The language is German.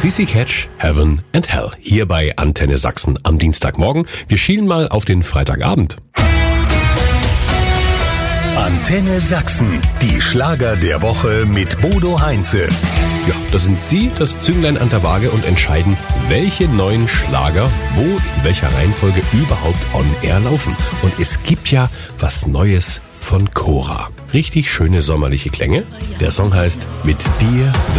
Sissy Catch, Heaven and Hell. Hier bei Antenne Sachsen am Dienstagmorgen. Wir schielen mal auf den Freitagabend. Antenne Sachsen, die Schlager der Woche mit Bodo Heinze. Ja, da sind Sie, das Zünglein an der Waage, und entscheiden, welche neuen Schlager wo in welcher Reihenfolge überhaupt on air laufen. Und es gibt ja was Neues von Cora. Richtig schöne sommerliche Klänge. Der Song heißt Mit dir